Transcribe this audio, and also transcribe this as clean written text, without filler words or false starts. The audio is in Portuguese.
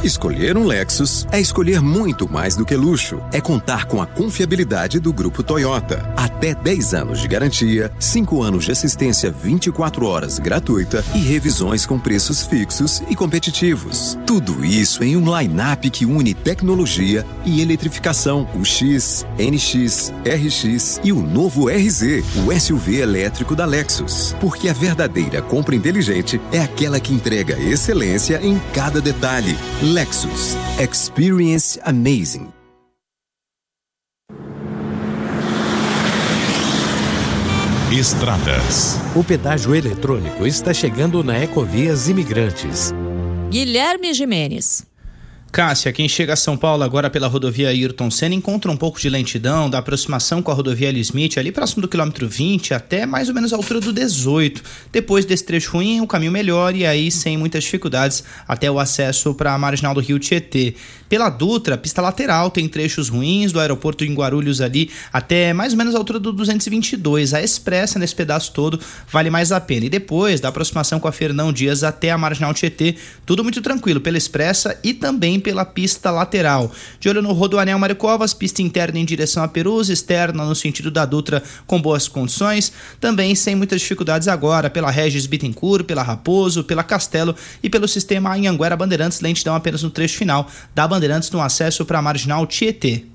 Escolher um Lexus é escolher muito mais do que luxo. É contar com a confiabilidade do Grupo Toyota. Até 10 anos de garantia, 5 anos de assistência 24 horas gratuita e revisões com preços fixos e competitivos. Tudo isso em um line-up que une tecnologia e eletrificação. O X, NX, RX e o novo RZ, o SUV elétrico da Lexus. Porque a verdadeira compra inteligente é aquela que entrega excelência em cada detalhe. Lexus. Experience amazing. Estradas. O pedágio eletrônico está chegando na Ecovias Imigrantes. Guilherme Gimenez. Cássia, quem chega a São Paulo agora pela rodovia Ayrton Senna encontra um pouco de lentidão da aproximação com a rodovia L. Smith, ali próximo do quilômetro 20 até mais ou menos a altura do 18. Depois desse trecho ruim, o caminho melhor e aí sem muitas dificuldades até o acesso para a marginal do Rio Tietê. Pela Dutra, pista lateral, tem trechos ruins do aeroporto em Guarulhos ali até mais ou menos a altura do 222. A expressa nesse pedaço todo vale mais a pena. E depois da aproximação com a Fernão Dias até a marginal Tietê, tudo muito tranquilo pela expressa e também pela pista lateral. De olho no Rodoanel Mário Covas, pista interna em direção a Perus, externa no sentido da Dutra com boas condições, também sem muitas dificuldades agora pela Regis Bittencourt, pela Raposo, pela Castelo e pelo sistema Anhanguera Bandeirantes, lentidão apenas no trecho final da Bandeirantes no acesso para a marginal Tietê.